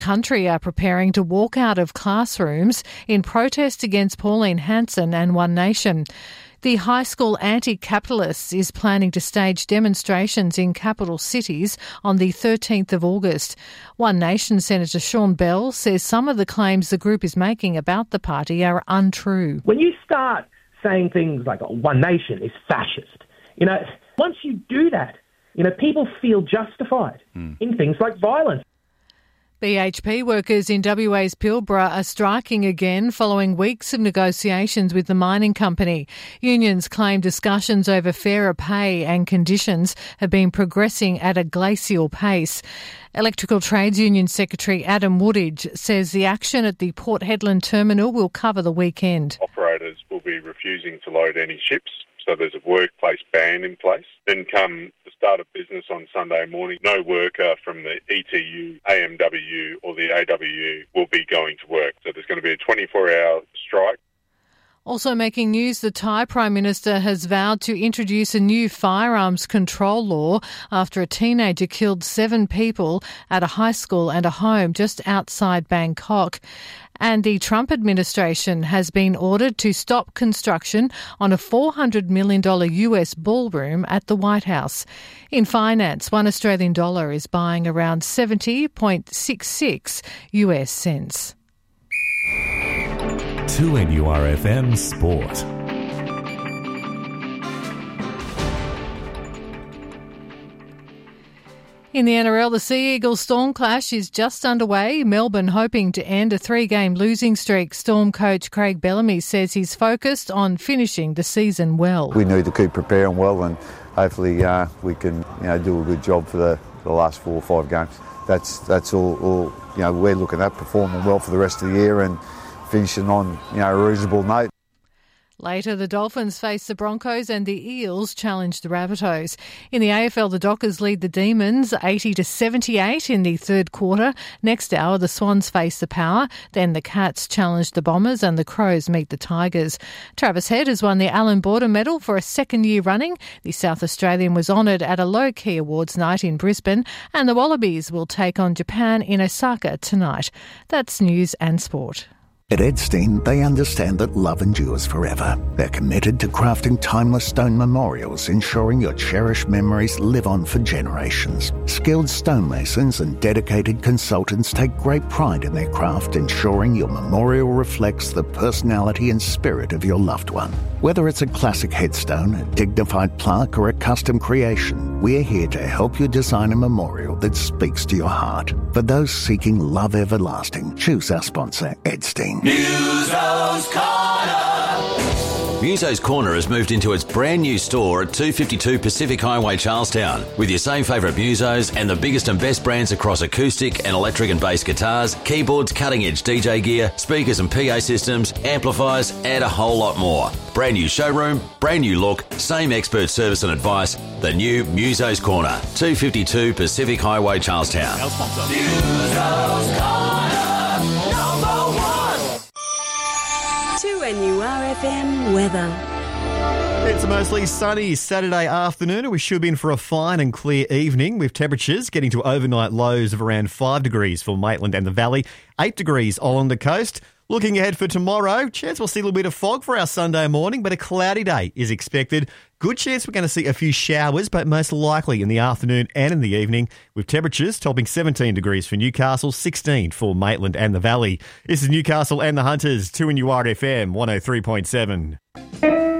Country are preparing to walk out of classrooms in protest against Pauline Hanson and One Nation. The high school anti-capitalist is planning to stage demonstrations in capital cities on the 13th of August. One Nation Senator Sean Bell says some of the claims the group is making about the party are untrue. When you start saying things like One Nation is fascist, once you do that, people feel justified in things like violence. BHP workers in WA's Pilbara are striking again following weeks of negotiations with the mining company. Unions claim discussions over fairer pay and conditions have been progressing at a glacial pace. Electrical Trades Union Secretary Adam Woodage says the action at the Port Hedland terminal will cover the weekend. Operators will be refusing to load any ships, so there's a workplace ban in place. Then come the start of business on Sunday morning, no worker from the ETU, AMWU or the AWU will be going to work. So there's going to be a 24-hour strike. Also making news, the Thai Prime Minister has vowed to introduce a new firearms control law after a teenager killed 7 people at a high school and a home just outside Bangkok. And the Trump administration has been ordered to stop construction on a $400 million US ballroom at the White House. In finance, $1 Australian is buying around 70.66 US cents. 2NURFM Sport. In the NRL, the Sea Eagles Storm clash is just underway. Melbourne hoping to end a 3-game losing streak. Storm coach Craig Bellamy says he's focused on finishing the season well. We need to keep preparing well and hopefully we can do a good job for the last 4 or 5 games. That's all we're looking at, performing well for the rest of the year and finishing on a reasonable note. Later, the Dolphins face the Broncos and the Eels challenge the Rabbitohs. In the AFL, the Dockers lead the Demons 80-78 in the third quarter. Next hour, the Swans face the Power. Then the Cats challenge the Bombers and the Crows meet the Tigers. Travis Head has won the Allan Border Medal for a second year running. The South Australian was honoured at a low-key awards night in Brisbane, and the Wallabies will take on Japan in Osaka tonight. That's news and sport. At Edstein, they understand that love endures forever. They're committed to crafting timeless stone memorials, ensuring your cherished memories live on for generations. Skilled stonemasons and dedicated consultants take great pride in their craft, ensuring your memorial reflects the personality and spirit of your loved one. Whether it's a classic headstone, a dignified plaque, or a custom creation, we're here to help you design a memorial that speaks to your heart. For those seeking love everlasting, choose our sponsor, Edstein. Muso's Corner. Muso's Corner has moved into its brand new store at 252 Pacific Highway, Charlestown, with your same favourite Musos and the biggest and best brands across acoustic and electric and bass guitars, keyboards, cutting-edge DJ gear, speakers and PA systems, amplifiers, and a whole lot more. Brand new showroom, brand new look, same expert service and advice. The new Muso's Corner, 252 Pacific Highway, Charlestown. Our sponsor. Muso's Corner, number 1. 2NURFM weather. It's a mostly sunny Saturday afternoon, and we should be in for a fine and clear evening with temperatures getting to overnight lows of around 5 degrees for Maitland and the Valley, 8 degrees along the coast. Looking ahead for tomorrow, chance we'll see a little bit of fog for our Sunday morning, but a cloudy day is expected. Good chance we're going to see a few showers, but most likely in the afternoon and in the evening, with temperatures topping 17 degrees for Newcastle, 16 for Maitland and the Valley. This is Newcastle and the Hunters, 2NURFM 103.7.